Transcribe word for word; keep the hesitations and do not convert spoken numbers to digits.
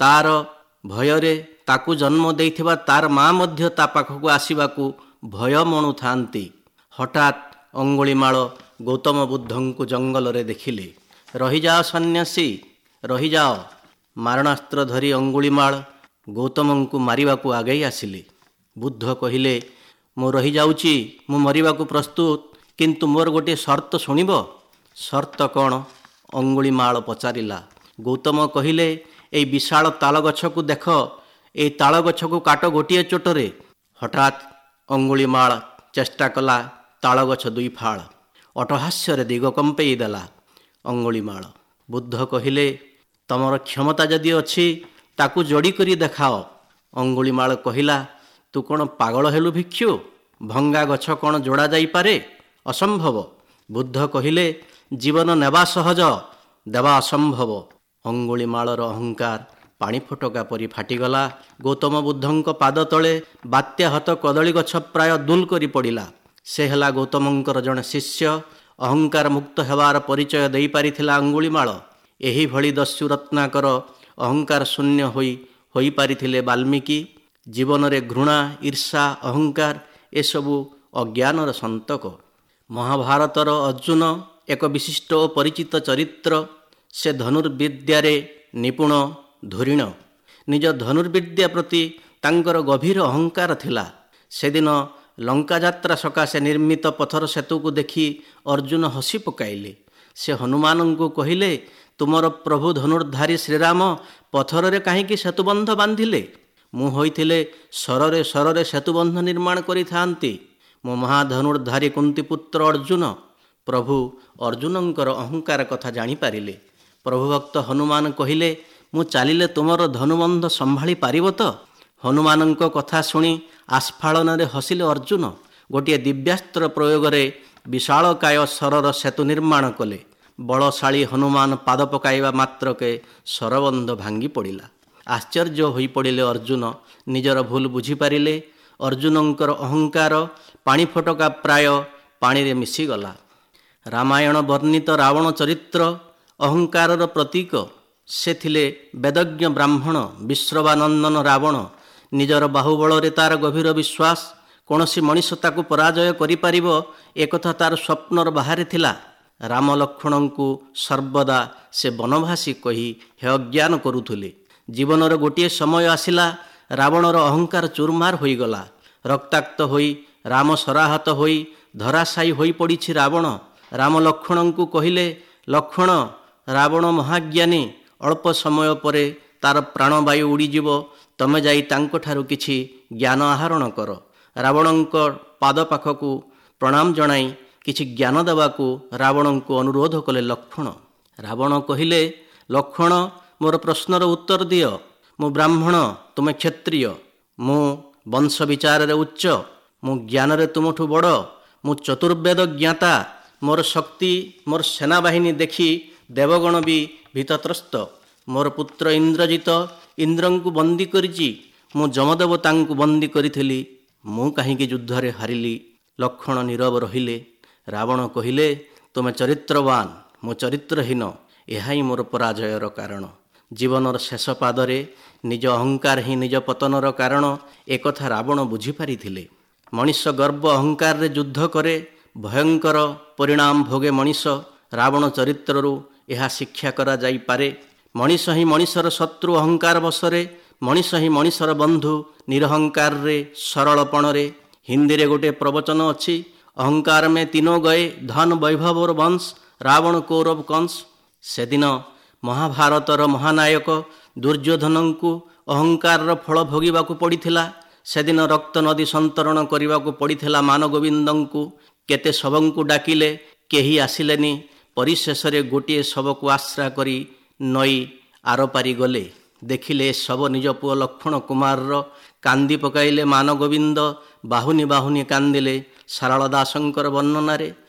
ତାର ଭୟରେ ତାକୁ ଜନ୍ମ ଦେଇଥିବା ତାର ମା ମଧ୍ୟ ତା ପାଖକୁ ଆସିବାକୁ ଭୟ ମଣୁଥାନ୍ତି। ହଠାତ୍ ଅଙ୍ଗୁଳିମାଳ ଗୌତମ ବୁଦ୍ଧଙ୍କୁ ଜଙ୍ଗଲରେ ଦେଖିଲେ। ରହିଯାଅ ସନ୍ନ୍ୟାସୀ, ରହିଯାଅ। ମାରଣାସ୍ତ୍ର ଧରି ଅଙ୍ଗୁଳିମାଳ ଗୌତମଙ୍କୁ ମାରିବାକୁ ଆଗେଇ ଆସିଲେ। ବୁଦ୍ଧ କହିଲେ, ମୁଁ ରହିଯାଉଛି, ମୁଁ ମରିବାକୁ ପ୍ରସ୍ତୁତ, କିନ୍ତୁ ମୋର ଗୋଟିଏ ସର୍ତ୍ତ ଶୁଣିବ। ସର୍ତ୍ତ କ'ଣ? ଅଙ୍ଗୁଳିମାଳ ପଚାରିଲା। ଗୌତମ କହିଲେ, ଏଇ ବିଶାଳ ତାଳ ଗଛକୁ ଦେଖ, ଏଇ ତାଳ ଗଛକୁ କାଟ ଗୋଟିଏ ଚୋଟରେ। ହଠାତ୍ ଅଙ୍ଗୁଳିମାଳ ଚେଷ୍ଟା କଲା ତାଳ ଗଛ ଦୁଇ ଫାଳ। ଅଟହାସ୍ୟରେ ଦିଗ କମ୍ପେଇ ଦେଲା ଅଙ୍ଗୁଳିମାଳ। ବୁଦ୍ଧ କହିଲେ, ତମର କ୍ଷମତା ଯଦି ଅଛି ତାକୁ ଯୋଡ଼ି କରି ଦେଖାଅ। ଅଙ୍ଗୁଳିମାଳ କହିଲା, ତୁ କ'ଣ ପାଗଳ ହେଲୁ ଭିକ୍ଷୁ? ଭଙ୍ଗା ଗଛ କ'ଣ ଯୋଡ଼ା ଯାଇପାରେ? ଅସମ୍ଭବ। ବୁଦ୍ଧ କହିଲେ, ଜୀବନ ନେବା ସହଜ, ଦେବା ଅସମ୍ଭବ। ଅଙ୍ଗୁଳିମାଳର ଅହଙ୍କାର ପାଣି ଫୋଟକା ପରି ଫାଟିଗଲା। ଗୌତମ ବୁଦ୍ଧଙ୍କ ପାଦ ତଳେ ବାତ୍ୟାହତ କଦଳୀ ଗଛ ପ୍ରାୟ ଦୁଲ କରି ପଡ଼ିଲା। ସେ ହେଲା ଗୌତମଙ୍କର ଜଣେ ଶିଷ୍ୟ। ଅହଙ୍କାର ମୁକ୍ତ ହେବାର ପରିଚୟ ଦେଇପାରିଥିଲା ଅଙ୍ଗୁଳିମାଳ। ଏହିଭଳି ଦସ୍ୟୁ ରତ୍ନାକର ଅହଙ୍କାର ଶୂନ୍ୟ ହୋଇ ହୋଇପାରିଥିଲେ ବାଲ୍ମୀକି। ଜୀବନରେ ଘୃଣା, ଈର୍ଷା, ଅହଙ୍କାର ଏସବୁ ଅଜ୍ଞାନର ସନ୍ତକ। ମହାଭାରତର ଅର୍ଜୁନ ଏକ ବିଶିଷ୍ଟ ଓ ପରିଚିତ ଚରିତ୍ର। ସେ ଧନୁର୍ବିଦ୍ୟାରେ ନିପୁଣ, ଧୁରିଣ। ନିଜ ଧନୁର୍ବିଦ୍ୟା ପ୍ରତି ତାଙ୍କର ଗଭୀର ଅହଙ୍କାର ଥିଲା। ସେଦିନ ଲଙ୍କାଯାତ୍ରା ସକାଶେ ନିର୍ମିତ ପଥର ସେତୁକୁ ଦେଖି ଅର୍ଜୁନ ହସି ପକାଇଲେ। ସେ ହନୁମାନଙ୍କୁ କହିଲେ, ତୁମର ପ୍ରଭୁ ଧନୁର୍ଧାରୀ ଶ୍ରୀରାମ ପଥରରେ କାହିଁକି ସେତୁବନ୍ଧ ବାନ୍ଧିଲେ? ମୁଁ ହୋଇଥିଲେ ସରରେ ସରରେ ସେତୁବନ୍ଧ ନିର୍ମାଣ କରିଥାନ୍ତି। ମୋ ମହାଧନୁର୍ଧାରୀ କୁନ୍ତିପୁତ୍ର ଅର୍ଜୁନ। ପ୍ରଭୁ ଅର୍ଜୁନଙ୍କର ଅହଙ୍କାର କଥା ଜାଣିପାରିଲେ। ପ୍ରଭୁଭକ୍ତ ହନୁମାନ କହିଲେ, ମୁଁ ଚାଲିଲେ ତୁମର ଧନୁବନ୍ଧ ସମ୍ଭାଳି ପାରିବ ତ? ହନୁମାନଙ୍କ କଥା ଶୁଣି ଆସ୍ଫାଳନରେ ହସିଲେ ଅର୍ଜୁନ। ଗୋଟିଏ ଦିବ୍ୟାସ୍ତ୍ର ପ୍ରୟୋଗରେ ବିଶାଳକାୟ ସରର ସେତୁ ନିର୍ମାଣ କଲେ। ବଳଶାଳୀ ହନୁମାନ ପାଦ ପକାଇବା ମାତ୍ରକେ ସରବନ୍ଧ ଭାଙ୍ଗି ପଡ଼ିଲା। ଆଶ୍ଚର୍ଯ୍ୟ ହୋଇପଡ଼ିଲେ ଅର୍ଜୁନ। ନିଜର ଭୁଲ ବୁଝିପାରିଲେ। ଅର୍ଜୁନଙ୍କର ଅହଙ୍କାର ପାଣି ଫୋଟକା ପ୍ରାୟ ପାଣିରେ ମିଶିଗଲା। ରାମାୟଣ ବର୍ଣ୍ଣିତ ରାବଣ ଚରିତ୍ର ଅହଙ୍କାରର ପ୍ରତୀକ। ସେ ଥିଲେ ବେଦଜ୍ଞ ବ୍ରାହ୍ମଣ, ବିଶ୍ରବାନନ୍ଦନ ରାବଣ। ନିଜର ବାହୁବଳରେ ତାର ଗଭୀର ବିଶ୍ୱାସ। କୌଣସି ମଣିଷ ତାକୁ ପରାଜୟ କରିପାରିବ ଏକଥା ତାର ସ୍ୱପ୍ନର ବାହାରେ ଥିଲା। ରାମ ଲକ୍ଷ୍ମଣଙ୍କୁ ସର୍ବଦା ସେ ବନବାସୀ କହି ହେୟଜ୍ଞାନ କରୁଥିଲେ। ଜୀବନର ଗୋଟିଏ ସମୟ ଆସିଲା, ରାବଣର ଅହଙ୍କାର ଚୁରମାର ହୋଇଗଲା। ରକ୍ତାକ୍ତ ହୋଇ ରାମ ସରାହତ ହୋଇ ଧରାଶାୟୀ ହୋଇପଡ଼ିଛି ରାବଣ। ରାମ ଲକ୍ଷ୍ମଣଙ୍କୁ କହିଲେ, ଲକ୍ଷ୍ମଣ, ରାବଣ ମହାଜ୍ଞାନୀ। ଅଳ୍ପ ସମୟ ପରେ ତାର ପ୍ରାଣବାୟୁ ଉଡ଼ିଯିବ। ତମେ ଯାଇ ତାଙ୍କଠାରୁ କିଛି ଜ୍ଞାନ ଆହରଣ କର। ରାବଣଙ୍କ ପାଦ ପାଖକୁ ପ୍ରଣାମ ଜଣାଇ କିଛି ଜ୍ଞାନ ଦେବାକୁ ରାବଣଙ୍କୁ ଅନୁରୋଧ କଲେ ଲକ୍ଷ୍ମଣ। ରାବଣ କହିଲେ, ଲକ୍ଷ୍ମଣ, ମୋର ପ୍ରଶ୍ନର ଉତ୍ତର ଦିଅ। ମୁଁ ବ୍ରାହ୍ମଣ, ତୁମେ କ୍ଷତ୍ରିୟ। ମୁଁ ବଂଶ ବିଚାରରେ ଉଚ୍ଚ। ମୁଁ ଜ୍ଞାନରେ ତୁମଠୁ ବଡ଼। ମୁଁ ଚତୁର୍ବେଦ ଜ୍ଞାତା। ମୋର ଶକ୍ତି, ମୋର ସେନାବାହିନୀ ଦେଖି ଦେବଗଣ ବି ଭୀତତ୍ରସ୍ତ। ମୋର ପୁତ୍ର ଇନ୍ଦ୍ରଜିତ ଇନ୍ଦ୍ରଙ୍କୁ ବନ୍ଦୀ କରିଛି। ମୁଁ ଯମଦେବତାଙ୍କୁ ବନ୍ଦୀ କରିଥିଲି। ମୁଁ କାହିଁକି ଯୁଦ୍ଧରେ ହାରିଲି? ଲକ୍ଷ୍ମଣ ନୀରବ ରହିଲେ। ରାବଣ କହିଲେ, ତୁମେ ଚରିତ୍ରବାନ, ମୁଁ ଚରିତ୍ରହୀନ। ଏହା ହିଁ ମୋର ପରାଜୟର କାରଣ। ଜୀବନର ଶେଷ ପାଦରେ ନିଜ ଅହଙ୍କାର ହିଁ ନିଜ ପତନର କାରଣ। ଏକଥା ରାବଣ ବୁଝିପାରିଥିଲେ। ମଣିଷ ଗର୍ବ ଅହଙ୍କାରରେ ଯୁଦ୍ଧ କରେ, ଭୟଙ୍କର ପରିଣାମ ଭୋଗେ ମଣିଷ। ରାବଣ ଚରିତ୍ରରୁ ଏହା ଶିକ୍ଷା କରାଯାଇପାରେ। ମଣିଷ ହିଁ ମଣିଷର ଶତ୍ରୁ ଅହଙ୍କାର ବଶରେ। ମଣିଷ ହିଁ ମଣିଷର ବନ୍ଧୁ ନିରହଙ୍କାରରେ, ସରଳପଣରେ। ହିନ୍ଦୀରେ ଗୋଟିଏ ପ୍ରବଚନ ଅଛି, ଅହଙ୍କାର ମେ ତିନୋ ଗଏ, ଧନ ବୈଭବର ବଂଶ, ରାବଣ କୌରବ କଂସ। ସେଦିନ ମହାଭାରତର ମହାନାୟକ ଦୁର୍ଯ୍ୟୋଧନଙ୍କୁ ଅହଙ୍କାରର ଫଳ ଭୋଗିବାକୁ ପଡ଼ିଥିଲା। ସେଦିନ ରକ୍ତ ନଦୀ ସନ୍ତରଣ କରିବାକୁ ପଡ଼ିଥିଲା ମାନଗୋବିନ୍ଦଙ୍କୁ। କେତେ ଶବଙ୍କୁ ଡାକିଲେ, କେହି ଆସିଲେନି। ପରିଶେଷରେ ଗୋଟିଏ ଶବକୁ ଆଶ୍ରା କରି ନଈ ଆରପାରି ଗଲେ। ଦେଖିଲେ ଏ ଶବ ନିଜ ପୁଅ ଲକ୍ଷ୍ମଣ କୁମାରର। କାନ୍ଦି ପକାଇଲେ ମାନଗୋବିନ୍ଦ। ବାହୁନି ବାହୁନି କାନ୍ଦିଲେ। ସାରଳା ଦାସଙ୍କର ବର୍ଣ୍ଣନାରେ